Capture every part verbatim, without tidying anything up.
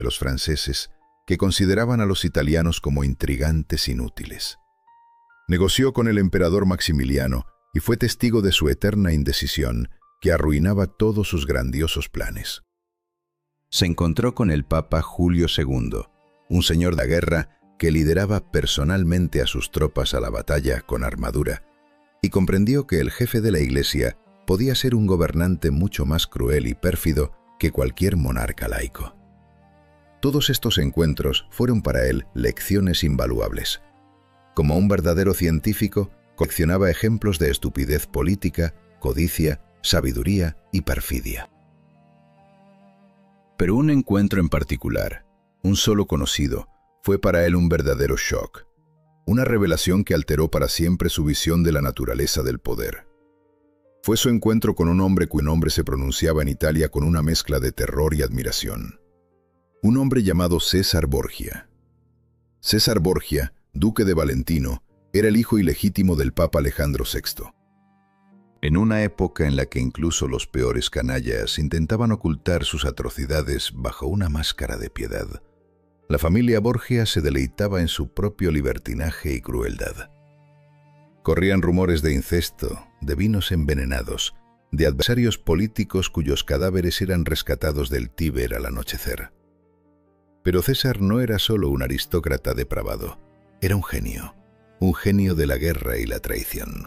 de los franceses, que consideraban a los italianos como intrigantes inútiles. Negoció con el emperador Maximiliano y fue testigo de su eterna indecisión, que arruinaba todos sus grandiosos planes. Se encontró con el Papa Julio segundo, un señor de la guerra que lideraba personalmente a sus tropas a la batalla con armadura, y comprendió que el jefe de la Iglesia podía ser un gobernante mucho más cruel y pérfido que cualquier monarca laico. Todos estos encuentros fueron para él lecciones invaluables. Como un verdadero científico, coleccionaba ejemplos de estupidez política, codicia, sabiduría y perfidia. Pero un encuentro en particular, un solo conocido, fue para él un verdadero shock, una revelación que alteró para siempre su visión de la naturaleza del poder. Fue su encuentro con un hombre cuyo nombre se pronunciaba en Italia con una mezcla de terror y admiración. Un hombre llamado César Borgia. César Borgia, duque de Valentino, era el hijo ilegítimo del Papa Alejandro sexto. En una época en la que incluso los peores canallas intentaban ocultar sus atrocidades bajo una máscara de piedad, la familia Borgia se deleitaba en su propio libertinaje y crueldad. Corrían rumores de incesto, de vinos envenenados, de adversarios políticos cuyos cadáveres eran rescatados del Tíber al anochecer. Pero César no era solo un aristócrata depravado, era un genio, un genio de la guerra y la traición.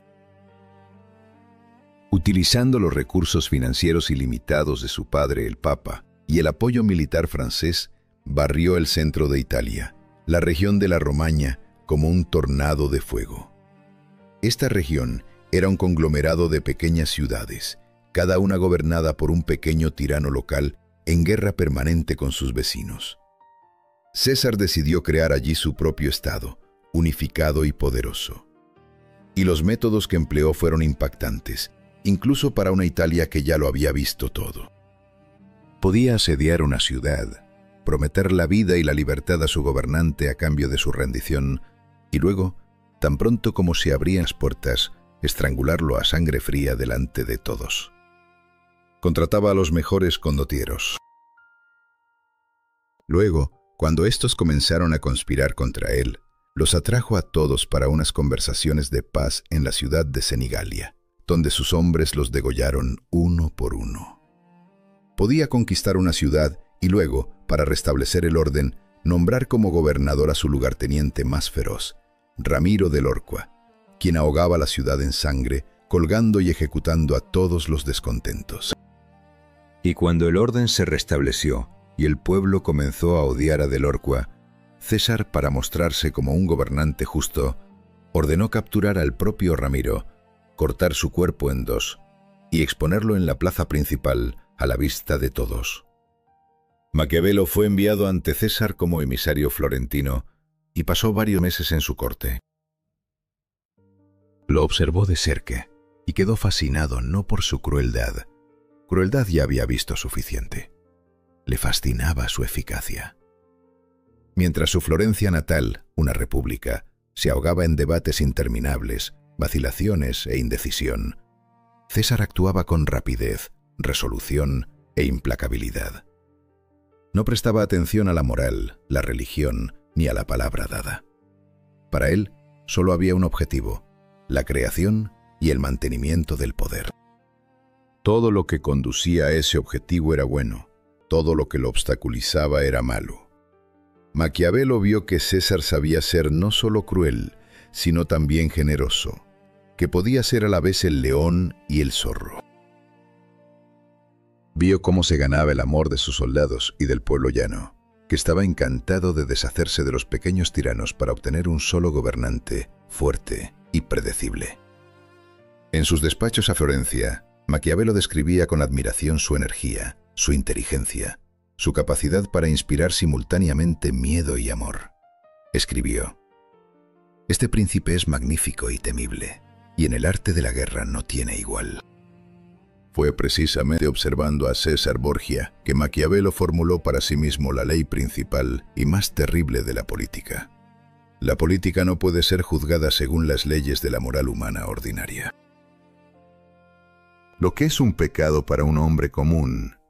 Utilizando los recursos financieros ilimitados de su padre, el Papa, y el apoyo militar francés, barrió el centro de Italia, la región de la Romaña, como un tornado de fuego. Esta región era un conglomerado de pequeñas ciudades, cada una gobernada por un pequeño tirano local en guerra permanente con sus vecinos. César decidió crear allí su propio estado, unificado y poderoso. Y los métodos que empleó fueron impactantes, incluso para una Italia que ya lo había visto todo. Podía asediar una ciudad, prometer la vida y la libertad a su gobernante a cambio de su rendición, y luego, tan pronto como se abrían las puertas, estrangularlo a sangre fría delante de todos. Contrataba a los mejores condotieros. Luego, cuando estos comenzaron a conspirar contra él, los atrajo a todos para unas conversaciones de paz en la ciudad de Senigallia, donde sus hombres los degollaron uno por uno. Podía conquistar una ciudad y luego, para restablecer el orden, nombrar como gobernador a su lugarteniente más feroz, Ramiro de Lorqua, quien ahogaba la ciudad en sangre, colgando y ejecutando a todos los descontentos. Y cuando el orden se restableció y el pueblo comenzó a odiar a de Lorqua, César, para mostrarse como un gobernante justo, ordenó capturar al propio Ramiro, cortar su cuerpo en dos y exponerlo en la plaza principal a la vista de todos. Maquiavelo fue enviado ante César como emisario florentino y pasó varios meses en su corte. Lo observó de cerca y quedó fascinado no por su crueldad. Crueldad ya había visto suficiente. Le fascinaba su eficacia. Mientras su Florencia natal, una república, se ahogaba en debates interminables, vacilaciones e indecisión, César actuaba con rapidez, resolución e implacabilidad. No prestaba atención a la moral, la religión, ni a la palabra dada. Para él, solo había un objetivo: la creación y el mantenimiento del poder. Todo lo que conducía a ese objetivo era bueno, todo lo que lo obstaculizaba era malo. Maquiavelo vio que César sabía ser no solo cruel, sino también generoso, que podía ser a la vez el león y el zorro. Vio cómo se ganaba el amor de sus soldados y del pueblo llano, que estaba encantado de deshacerse de los pequeños tiranos para obtener un solo gobernante, fuerte y predecible. En sus despachos a Florencia, Maquiavelo describía con admiración su energía, su inteligencia, su capacidad para inspirar simultáneamente miedo y amor. Escribió: «Este príncipe es magnífico y temible, y en el arte de la guerra no tiene igual». Fue precisamente observando a César Borgia que Maquiavelo formuló para sí mismo la ley principal y más terrible de la política. La política no puede ser juzgada según las leyes de la moral humana ordinaria. Lo que es un pecado para un hombre común